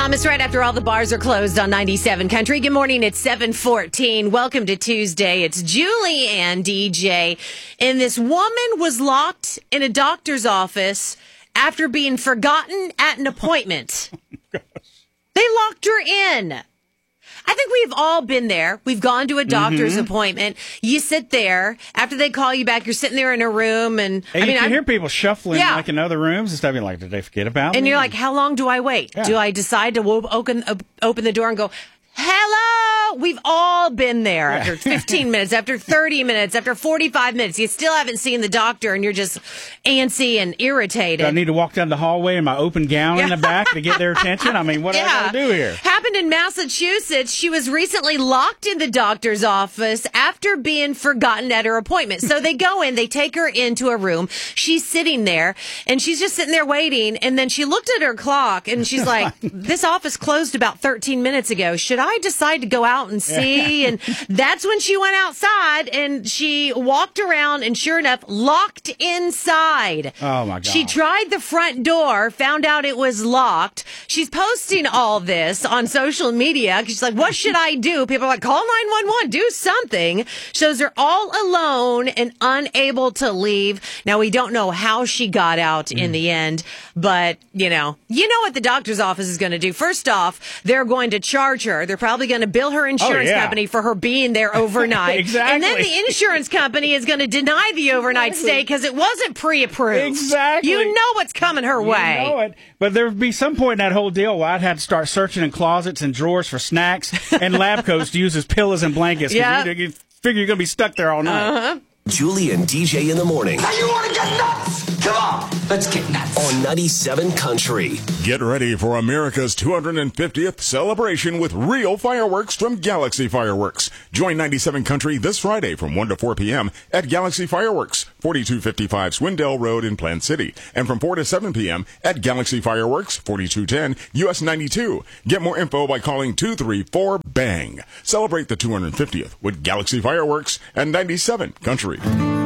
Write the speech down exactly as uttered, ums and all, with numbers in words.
Thomas, right after all the bars are closed on ninety-seven Country. Good morning, it's seven fourteen. Welcome to Tuesday. It's Julie and D J. And this woman was locked in a doctor's office after being forgotten at an appointment. Oh, they locked her in. I think we've all been there. We've gone to a doctor's mm-hmm. appointment. You sit there. After they call you back, you're sitting there in a room. And, and I mean, you can I'm, hear people shuffling yeah. like in other rooms and stuff. You're like, did they forget about and me? And you're like, how long do I wait? Yeah. Do I decide to open, open the door and go, hello? We've all been there yeah. after fifteen minutes, after thirty minutes, after forty-five minutes. You still haven't seen the doctor and you're just antsy and irritated. Do I need to walk down the hallway in my open gown yeah. in the back to get their attention? I mean, what yeah. do I got to do here? Happened in Massachusetts. She was recently locked in the doctor's office after being forgotten at her appointment. So they go in, they take her into a room. She's sitting there and she's just sitting there waiting. And then she looked at her clock and she's like, this office closed about thirteen minutes ago. Should I decide to go out and see? And that's when she went outside and she walked around and sure enough, locked inside. Oh my God. She tried the front door, found out it was locked. She's posting all this on social media. She's like, what should I do? People are like, call nine one one, do something. Shows her all alone and unable to leave. Now, we don't know how she got out mm. in the end, but you know, you know what the doctor's office is going to do. First off, they're going to charge her. They're probably going to bill her insurance oh, yeah. company for her being there overnight. Exactly. And then the insurance company is going to deny the overnight exactly. stay because it wasn't pre-approved. Exactly. You know what's coming her you way. Know it. But there would be some point in that whole deal where I'd have to start searching in closets and drawers for snacks and lab coats to use as pillows and blankets. Yeah. You, you figure you're going to be stuck there all night. Uh-huh. Julie and D J in the morning. Now you want to get nuts? Come on, let's get nuts. On ninety-seven Country. Get ready for America's two hundred fiftieth celebration with real fireworks from Galaxy Fireworks. Join ninety-seven Country this Friday from one to four p.m. at Galaxy Fireworks, forty-two fifty-five Swindell Road in Plant City, and from four to seven p.m. at Galaxy Fireworks, forty-two ten U S ninety-two. Get more info by calling two three four BANG. Celebrate the two hundred fiftieth with Galaxy Fireworks and ninety-seven Country.